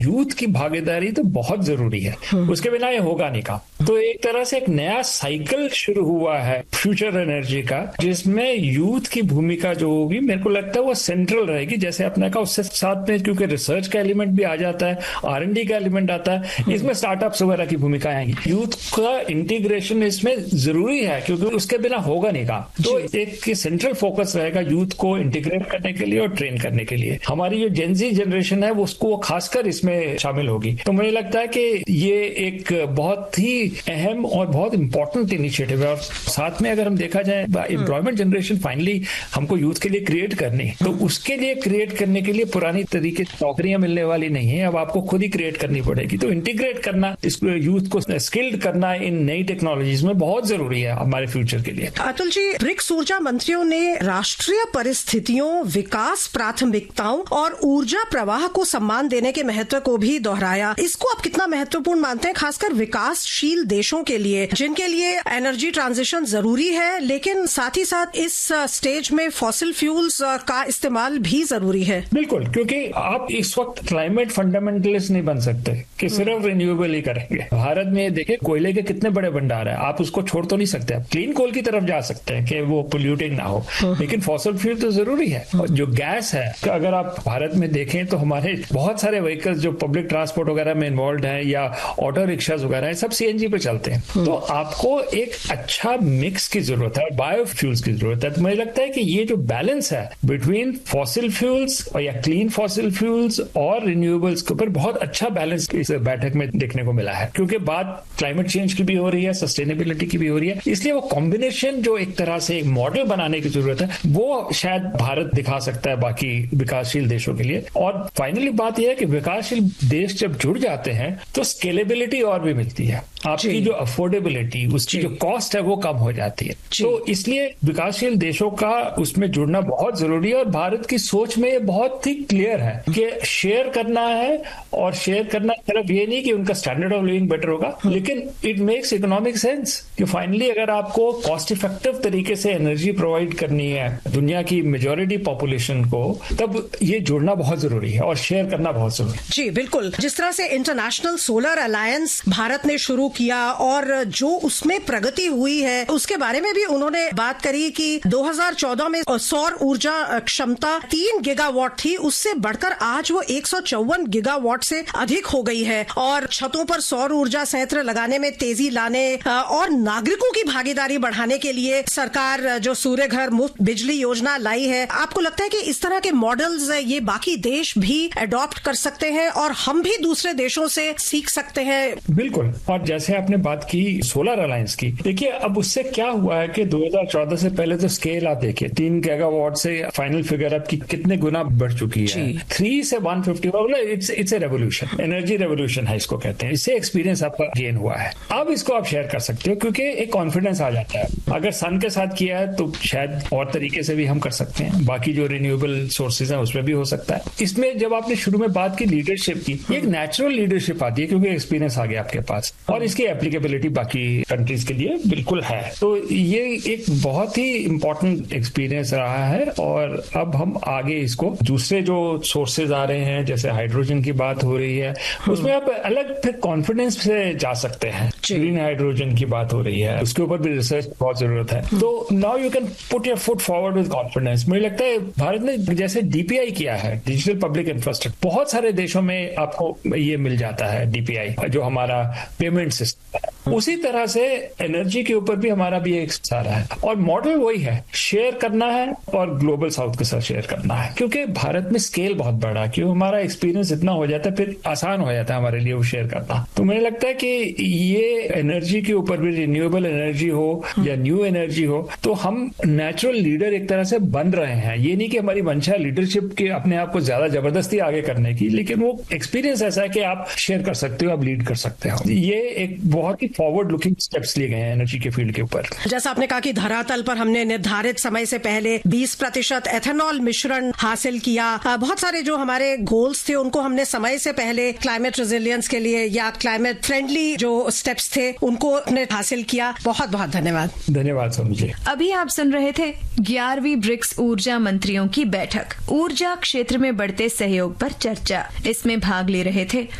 Youth की भागीदारी तो बहुत जरूरी है, उसके बिना ये होगा नहीं काम। तो एक तरह से एक नया साइकिल शुरू हुआ है फ्यूचर एनर्जी का, जिसमें यूथ की भूमिका जो होगी मेरे को लगता है वो सेंट्रल रहेगी। जैसे आपने कहा, उससे साथ में क्योंकि रिसर्च का एलिमेंट भी आ जाता है, R&D का एलिमेंट आता है, इसमें स्टार्टअप्स वगैरह की भूमिका आएगी। यूथ का इंटीग्रेशन इसमें जरूरी है क्योंकि उसके बिना होगा नहीं काम। तो एक सेंट्रल फोकस रहेगा यूथ को इंटीग्रेट करने के लिए और ट्रेन करने के लिए। हमारी जो जेनजी जनरेशन है उसको खासकर इसमें शामिल होगी। तो मुझे लगता है कि ये एक बहुत ही अहम और बहुत इंपॉर्टेंट इनिशिएटिव है। और साथ में अगर हम देखा जाए, एम्प्लॉयमेंट जनरेशन फाइनली हमको यूथ के लिए क्रिएट करनी है, तो उसके लिए क्रिएट करने के लिए पुरानी तरीके से नौकरियां मिलने वाली नहीं है, अब आपको खुद ही क्रिएट करनी पड़ेगी। तो इंटीग्रेट करना, इस यूथ को स्किल्ड करना इन नई टेक्नोलॉजीज में बहुत जरूरी है हमारे फ्यूचर के लिए। अतुल जी, ब्रिक्स ऊर्जा मंत्रियों ने राष्ट्रीय परिस्थितियों, विकास प्राथमिकताओं और ऊर्जा प्रवाह को सम्मान देने के महत्व को भी दोहराया। इसको आप कितना महत्वपूर्ण मानते हैं, खासकर विकासशील देशों के लिए, जिनके लिए एनर्जी ट्रांजिशन जरूरी है, लेकिन साथ ही साथ इस स्टेज में फॉसिल फ्यूल्स का इस्तेमाल भी जरूरी है? बिल्कुल, क्योंकि आप इस वक्त क्लाइमेट फंडामेंटलिस्ट नहीं बन सकते कि सिर्फ रिन्यूएबल ही करेंगे। भारत में देखिए कोयले के कितने बड़े भंडार है, आप उसको छोड़ तो नहीं सकते। आप क्लीन कोल की तरफ जा सकते हैं कि वो पोल्यूटिंग ना हो, लेकिन फॉसिल फ्यूल तो जरूरी है। और जो गैस है, अगर आप भारत में देखें तो हमारे बहुत सारे व्हीकल्स जो पब्लिक ट्रांसपोर्ट वगैरह में इन्वॉल्व हैं या ऑटो रिक्शाज वगैरह हैं, सब CNG पे चलते हैं। तो आपको एक अच्छा मिक्स की जरूरत है, बायोफ्यूल्स की जरूरत है। तो मुझे लगता है कि ये जो बैलेंस है बिटवीन फॉसिल फ्यूल्स और या क्लीन फॉसिल फ्यूल्स और रिन्यूएबल्स के ऊपर बहुत अच्छा बैलेंस इस बैठक में देखने को मिला है, क्योंकि बात क्लाइमेट चेंज की भी हो रही है, सस्टेनेबिलिटी की भी हो रही है। इसलिए वो कॉम्बिनेशन जो एक तरह से एक मॉडल बनाने की जरूरत है, वो शायद भारत दिखा सकता है बाकी विकासशील देशों के लिए। और फाइनली बात यह है कि विकासशील देश जब जुड़ जाते हैं तो स्केलेबिलिटी और भी मिलती है, आपकी जो अफोर्डेबिलिटी, उसकी जो कॉस्ट है वो कम हो जाती है। तो इसलिए विकासशील देशों का उसमें जुड़ना बहुत जरूरी है। और भारत की सोच में ये बहुत ही क्लियर है कि शेयर करना है, और शेयर करना सिर्फ ये नहीं कि उनका स्टैंडर्ड ऑफ लिविंग बेटर होगा, लेकिन इट मेक्स इकोनॉमिक सेंस कि फाइनली अगर आपको कॉस्ट इफेक्टिव तरीके से एनर्जी प्रोवाइड करनी है दुनिया की मेजॉरिटी पॉपुलेशन को, तब ये जुड़ना बहुत जरूरी है और शेयर करना बहुत जरूरी है। जी बिल्कुल, जिस तरह से इंटरनेशनल सोलर अलायंस भारत ने शुरू किया और जो उसमें प्रगति हुई है, उसके बारे में भी उन्होंने बात करी कि 2014 में सौर ऊर्जा क्षमता 3 गीगावाट थी, उससे बढ़कर आज वो 154 गीगावाट से अधिक हो गई है। और छतों पर सौर ऊर्जा संयंत्र लगाने में तेजी लाने और नागरिकों की भागीदारी बढ़ाने के लिए सरकार जो सूर्य घर मुफ्त बिजली योजना लाई है, आपको लगता है कि इस तरह के मॉडल्स ये बाकी देश भी अडॉप्ट कर सकते हैं और हम भी दूसरे देशों से सीख सकते हैं? बिल्कुल। और जैसे आपने बात की सोलर अलायंस की, देखिए अब उससे क्या हुआ है कि 2014 से पहले तो स्केल आप देखिए 3 गीगावाट से फाइनल फिगर आपकी कितने गुना बढ़ चुकी है, 3 से 150। It's a revolution, energy revolution है इसको कहते हैं। इससे एक्सपीरियंस आपका गेन हुआ है। अब इसको आप शेयर कर सकते हो क्योंकि एक कॉन्फिडेंस आ जाता है। अगर सन के साथ किया है तो शायद और तरीके से भी हम कर सकते हैं, बाकी जो रिन्यूएबल सोर्सेज हैं उसमें भी हो सकता है। इसमें जब आपने शुरू में बात की लीडरशिप की, एक नेचुरल लीडरशिप आती है क्योंकि एक्सपीरियंस आ गया आपके पास और इसकी एप्लीकेबिलिटी बाकी कंट्रीज के लिए बिल्कुल है। तो ये एक बहुत ही इंपॉर्टेंट एक्सपीरियंस रहा है। और अब हम आगे इसको दूसरे जो सोर्सेज आ रहे हैं, जैसे हाइड्रोजन की बात हो रही है, उसमें आप अलग फिर कॉन्फिडेंस से जा सकते हैं। ग्रीन हाइड्रोजन की बात हो रही है, उसके ऊपर भी रिसर्च बहुत जरूरत है। तो now you can put your foot forward with confidence. मुझे लगता है भारत ने जैसे DPI किया है, डिजिटल पब्लिक इंफ्रास्ट्रक्चर, बहुत सारे देशों में आपको ये मिल जाता है DPI, जो हमारा पेमेंट सिस्टम है। उसी तरह से एनर्जी के ऊपर भी हमारा भी एक सारा है और मॉडल वही है, शेयर करना है और ग्लोबल साउथ के साथ शेयर करना है। क्योंकि भारत में स्केल बहुत बड़ा, क्यों हमारा एक्सपीरियंस इतना हो जाता है, फिर आसान हो जाता है हमारे लिए वो शेयर करना। तो मुझे लगता है कि ये एनर्जी के ऊपर भी, रिन्यूएबल एनर्जी हो या न्यू एनर्जी हो, तो हम नेचुरल लीडर एक तरह से बन रहे हैं। ये नहीं कि हमारी मंशा लीडरशिप के अपने आप को ज्यादा जबरदस्ती आगे करने की, लेकिन वो एक्सपीरियंस ऐसा है कि आप शेयर कर सकते हो, आप लीड कर सकते हो। ये एक बहुत ही फॉरवर्ड लुकिंग स्टेप्स लिए गए हैं एनर्जी के फील्ड के ऊपर। जैसा आपने कहा कि धरातल पर हमने निर्धारित समय से पहले 20% एथेनॉल मिश्रण हासिल किया, बहुत सारे जो हमारे गोल्स थे उनको हमने समय से पहले क्लाइमेट रेजिलियंस के लिए या क्लाइमेट फ्रेंडली जो स्टेप्स थे उनको हमने हासिल किया। बहुत बहुत धन्यवाद। धन्यवाद सोनू जी। अभी आप सुन रहे थे 11वीं ब्रिक्स ऊर्जा मंत्रियों की बैठक, ऊर्जा क्षेत्र में बढ़ते सहयोग पर चर्चा। इसमें भाग ले रहे थे